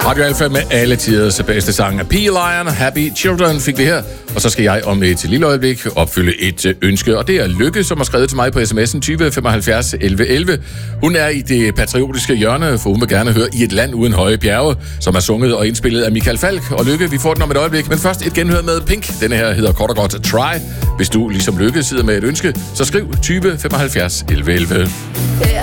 Radio Alfa med alle tiders bedste sang. P-Lion, Happy Children fik vi her. Og så skal jeg om et lille øjeblik opfylde et ønske. Og det er Lykke, som har skrevet til mig på sms'en 20 75 11 11. Hun er i det patriotiske hjørne, for hun vil gerne høre I et land uden høje bjerge, som er sunget og indspillet af Michael Falch. Og Lykke, vi får den om et øjeblik. Men først et genhør med Pink. Denne her hedder kort og godt Try. Hvis du ligesom Lykke sidder med et ønske, så skriv 20 75 11 11.